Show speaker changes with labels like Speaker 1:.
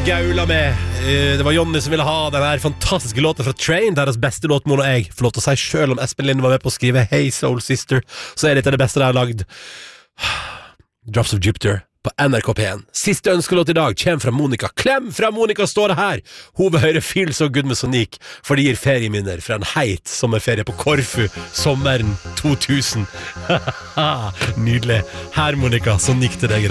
Speaker 1: gaula med. Det var Jonny som ville ha den her fantastiske låten fra Train, deres beste låt, Mona og jeg får lov til å si. Selv om Espen Lind var med på å skrive Hey Soul Sister, så er dette det beste de har lagd. Drops of Jupiter på NRK P1. Siste ønskelåt i dag kommer fra Monica. Klem fra Monica står det her. Hun vil høre Feel So Good med Sonic, for det gir ferieminner fra en heit sommerferie på Korfu sommeren 2000. Nydelig. Her, Monica, Sonic til deg.